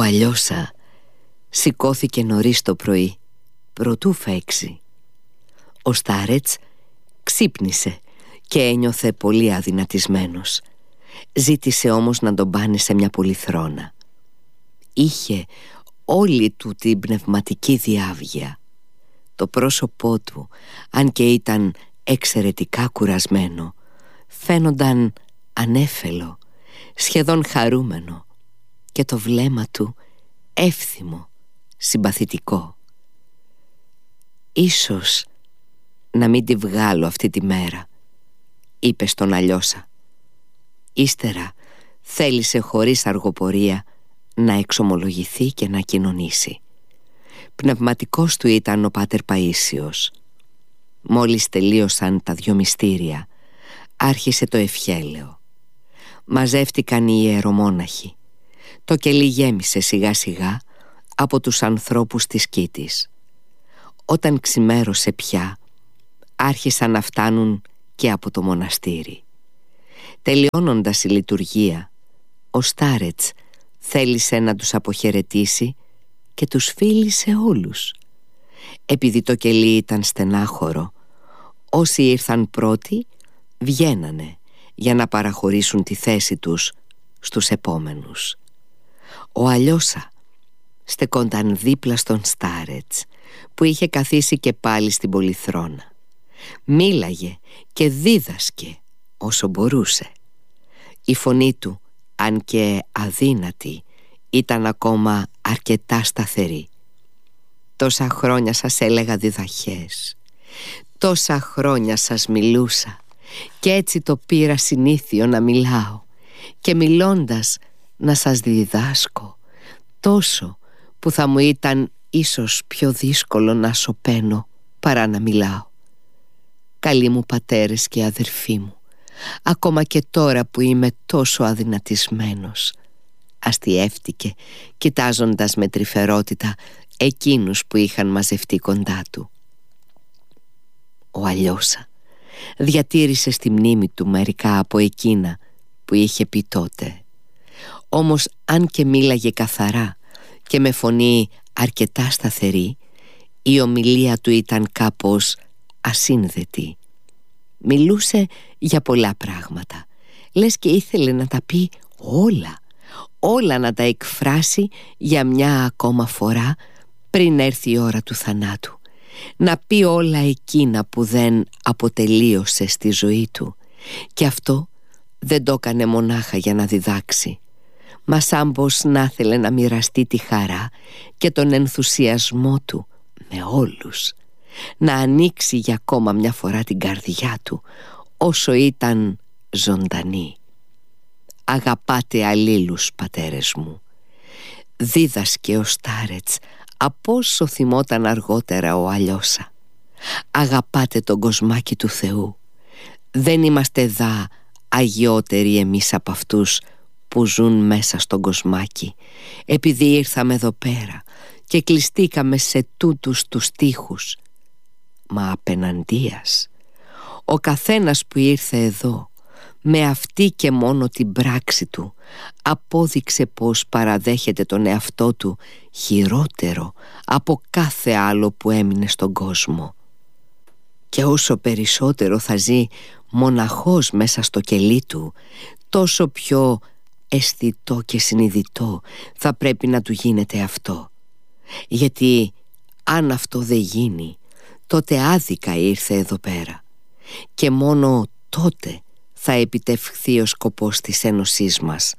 Ο Αλιώσα σηκώθηκε νωρίς το πρωί, προτού φέξει. Ο Στάρετς ξύπνησε και ένιωθε πολύ αδυνατισμένος. Ζήτησε όμως να τον πάνε σε μια πολυθρόνα. Είχε όλη του την πνευματική διάβγεια. Το πρόσωπό του, αν και ήταν εξαιρετικά κουρασμένο, φαίνονταν ανέφελο, σχεδόν χαρούμενο, και το βλέμμα του εύθυμο, συμπαθητικό. «Ίσως να μην τη βγάλω αυτή τη μέρα», είπε στον Αλιώσα. Ύστερα θέλησε χωρίς αργοπορία να εξομολογηθεί και να κοινωνήσει. Πνευματικός του ήταν ο Πάτερ Παΐσιος. Μόλις τελείωσαν τα 2 μυστήρια, άρχισε το ευχέλαιο. Μαζεύτηκαν οι ιερομόναχοι. Το κελί γέμισε σιγά σιγά από τους ανθρώπους της Κήτης. Όταν ξημέρωσε πια, άρχισαν να φτάνουν και από το μοναστήρι. Τελειώνοντας η λειτουργία, ο Στάρετς θέλησε να τους αποχαιρετήσει και τους φίλησε όλους. Επειδή το κελί ήταν στενάχωρο, όσοι ήρθαν πρώτοι βγαίνανε για να παραχωρήσουν τη θέση τους στους επόμενους. Ο Αλιώσα στεκόνταν δίπλα στον Στάρετς, που είχε καθίσει και πάλι στην πολυθρόνα. Μίλαγε και δίδασκε όσο μπορούσε. Η φωνή του, αν και αδύνατη, ήταν ακόμα αρκετά σταθερή. «Τόσα χρόνια σας έλεγα διδαχές, τόσα χρόνια σας μιλούσα, και έτσι το πήρα συνήθιο να μιλάω, και μιλώντας να σας διδάσκω, τόσο που θα μου ήταν ίσως πιο δύσκολο να σωπαίνω παρά να μιλάω. Καλοί μου πατέρες και αδερφοί μου, ακόμα και τώρα που είμαι τόσο αδυνατισμένος», αστιεύτηκε, κοιτάζοντας με τρυφερότητα εκείνους που είχαν μαζευτεί κοντά του. Ο Αλιώσα διατήρησε στη μνήμη του μερικά από εκείνα που είχε πει τότε. Όμως αν και μίλαγε καθαρά και με φωνή αρκετά σταθερή, η ομιλία του ήταν κάπως ασύνδετη. Μιλούσε για πολλά πράγματα, λες και ήθελε να τα πει όλα να τα εκφράσει για μια ακόμα φορά πριν έρθει η ώρα του θανάτου, να πει όλα εκείνα που δεν αποτελείωσε στη ζωή του. Και αυτό δεν το έκανε μονάχα για να διδάξει, μα σαν πως να ήθελε να μοιραστεί τη χαρά και τον ενθουσιασμό του με όλους, να ανοίξει για ακόμα μια φορά την καρδιά του όσο ήταν ζωντανή. «Αγαπάτε αλλήλους, πατέρες μου», δίδασκε ο Στάρετς από όσο θυμόταν αργότερα ο Αλιώσα. «Αγαπάτε τον κοσμάκι του Θεού. Δεν είμαστε δα αγιότεροι εμείς από αυτούς που ζουν μέσα στον κοσμάκι, επειδή ήρθαμε εδώ πέρα και κλειστήκαμε σε τούτους τους τοίχους. Μα απέναντίας, ο καθένας που ήρθε εδώ με αυτή και μόνο την πράξη του απόδειξε πως παραδέχεται τον εαυτό του χειρότερο από κάθε άλλο που έμεινε στον κόσμο. Και όσο περισσότερο θα ζει μοναχός μέσα στο κελί του, τόσο πιο αισθητό και συνειδητό θα πρέπει να του γίνεται αυτό. Γιατί αν αυτό δεν γίνει, τότε άδικα ήρθε εδώ πέρα, και μόνο τότε θα επιτευχθεί ο σκοπός της ένωσής μας,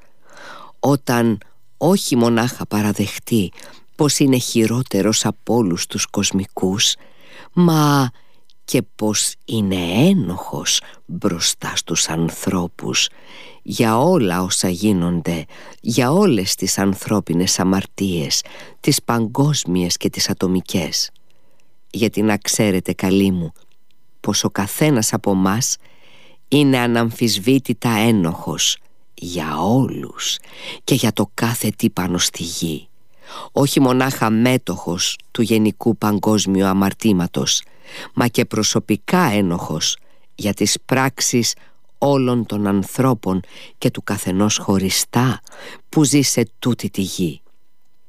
όταν όχι μονάχα παραδεχτεί πως είναι χειρότερος από όλους τους κοσμικούς, μα και πως είναι ένοχος μπροστά στους ανθρώπους για όλα όσα γίνονται, για όλες τις ανθρώπινες αμαρτίες, τις παγκόσμιες και τις ατομικές. Γιατί να ξέρετε, καλοί μου, πως ο καθένας από μας είναι αναμφισβήτητα ένοχος για όλους και για το κάθε τι πάνω στη γη, όχι μονάχα μέτοχος του γενικού παγκόσμιου αμαρτήματος, μα και προσωπικά ένοχος για τις πράξεις όλων των ανθρώπων και του καθενός χωριστά που ζει σε τούτη τη γη.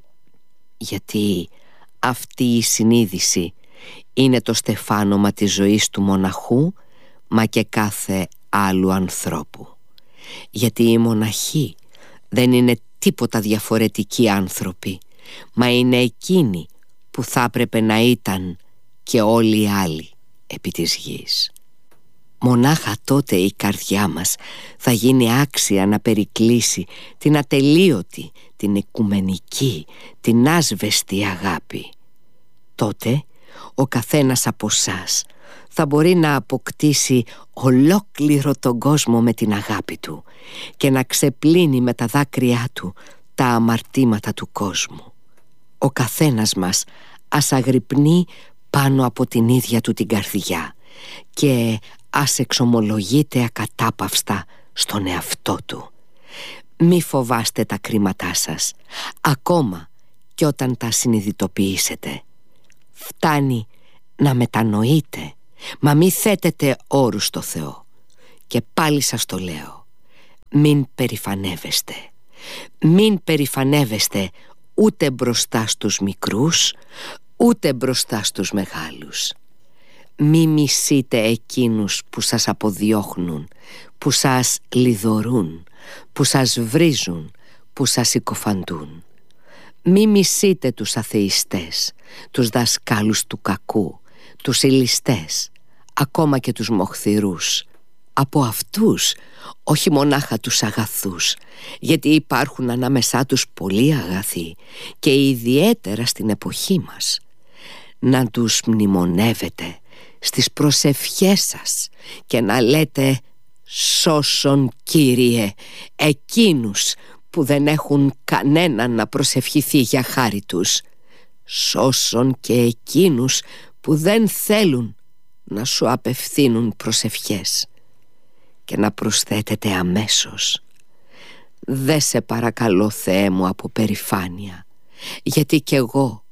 γιατί αυτή η συνείδηση είναι το στεφάνωμα της ζωής του μοναχού, μα και κάθε άλλου ανθρώπου. Γιατί οι μοναχοί δεν είναι τίποτα διαφορετικοί άνθρωποι, μα είναι εκείνοι που θα έπρεπε να ήταν και όλοι οι άλλοι επί της γης. Μονάχα τότε η καρδιά μας θα γίνει άξια να περικλείσει την ατελείωτη, την οικουμενική, την άσβεστη αγάπη. Τότε ο καθένας από εσάς θα μπορεί να αποκτήσει ολόκληρο τον κόσμο με την αγάπη του και να ξεπλύνει με τα δάκρυά του τα αμαρτήματα του κόσμου. Ο καθένας μας ας αγρυπνεί πάνω από την ίδια του την καρδιά και ας εξομολογείται ακατάπαυστα στον εαυτό του. Μη φοβάστε τα κρίματά σας, ακόμα και όταν τα συνειδητοποιήσετε. Φτάνει να μετανοείτε, μα μη θέτετε όρους στο Θεό. Και πάλι σας το λέω, μην περηφανεύεστε. Μην περηφανεύεστε ούτε μπροστά στους μικρούς, ούτε μπροστά στους μεγάλους. Μη μισείτε εκείνους που σας αποδιώχνουν, που σας λιδωρούν, που σας βρίζουν, που σας συκοφαντούν. Μη μισείτε τους αθεϊστές, τους δασκάλους του κακού, τους ηλιστές, ακόμα και τους μοχθηρούς. Από αυτούς, όχι μονάχα τους αγαθούς, γιατί υπάρχουν ανάμεσά τους πολλοί αγαθοί και ιδιαίτερα στην εποχή μας. Να τους μνημονεύετε στις προσευχές σας και να λέτε «Σώσον, Κύριε, εκείνους που δεν έχουν κανέναν να προσευχηθεί για χάρη τους. Σώσον και εκείνους που δεν θέλουν να σου απευθύνουν προσευχές». Και να προσθέτετε αμέσως «Δε σε παρακαλώ, Θεέ μου, από περηφάνεια, γιατί κι εγώ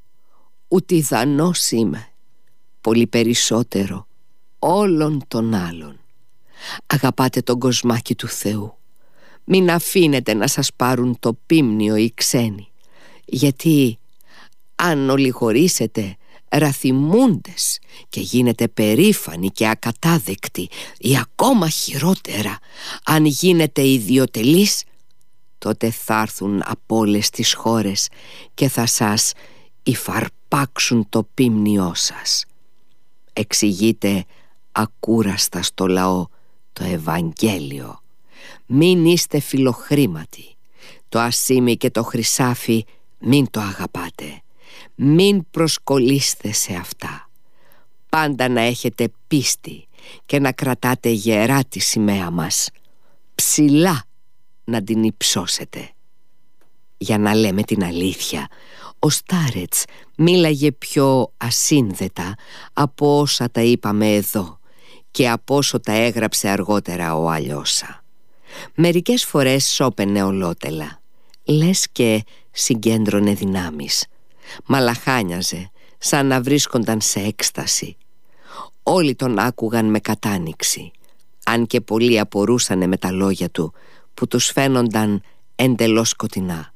ουτιδανός είμαι, πολύ περισσότερο όλων των άλλων. Αγαπάτε τον κοσμάκι του Θεού. Μην αφήνετε να σας πάρουν το πίμνιο οι ξένοι, γιατί αν ολιγορήσετε ραθυμούντες και γίνετε περήφανοι και ακατάδεκτοι, ή ακόμα χειρότερα αν γίνετε ιδιοτελείς, τότε θα έρθουν από όλες τις χώρες και θα σας υφαρπάξουν το πίμνιό σας. Εξηγείτε ακούραστα στο λαό το Ευαγγέλιο. Μην είστε φιλοχρήματοι. Το ασίμι και το χρυσάφι μην το αγαπάτε. Μην προσκολείστε σε αυτά. Πάντα να έχετε πίστη και να κρατάτε γερά τη σημαία μας, ψηλά να την υψώσετε. Για να λέμε την αλήθεια, ο Στάρετς μίλαγε πιο ασύνδετα από όσα τα είπαμε εδώ και από όσο τα έγραψε αργότερα ο Αλιώσα. Μερικές φορές σώπαινε ολότελα, λες και συγκέντρωνε δυνάμεις. Μαλαχάνιαζε σαν να βρίσκονταν σε έκσταση. Όλοι τον άκουγαν με κατάνοιξη, αν και πολλοί απορούσανε με τα λόγια του που τους φαίνονταν εντελώς σκοτεινά.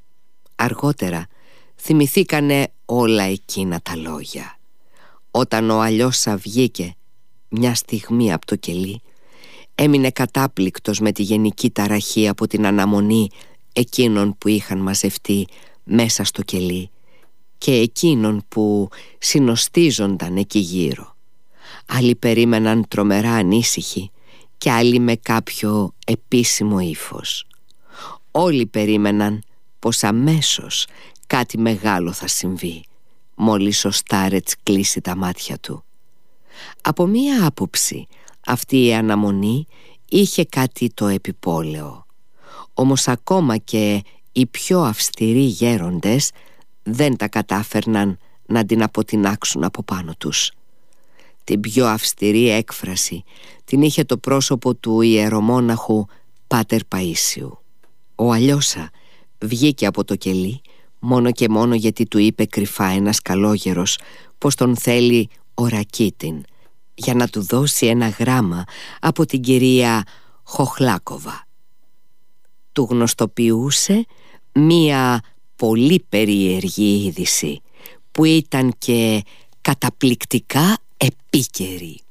Αργότερα θυμηθήκανε όλα εκείνα τα λόγια. Όταν ο Αλιώσα βγήκε μια στιγμή από το κελί, έμεινε κατάπληκτος με τη γενική ταραχή από την αναμονή εκείνων που είχαν μαζευτεί μέσα στο κελί και εκείνων που συνοστίζονταν εκεί γύρω. Άλλοι περίμεναν τρομερά ανήσυχοι και άλλοι με κάποιο επίσημο ύφος. Όλοι περίμεναν πως αμέσως κάτι μεγάλο θα συμβεί μόλις ο Στάρετς κλείσει τα μάτια του. Από μία άποψη αυτή η αναμονή είχε κάτι το επιπόλαιο. Όμως ακόμα και οι πιο αυστηροί γέροντες δεν τα κατάφερναν να την αποτινάξουν από πάνω τους. Την πιο αυστηρή έκφραση την είχε το πρόσωπο του ιερομόναχου Πάτερ Παΐσιου. Ο Αλιώσα βγήκε από το κελί μόνο και μόνο γιατί του είπε κρυφά ένας καλόγερος πως τον θέλει ο Ρακίτιν για να του δώσει ένα γράμμα από την κυρία Χοχλάκοβα. Του γνωστοποιούσε μία πολύ περίεργη είδηση που ήταν και καταπληκτικά επίκαιρη.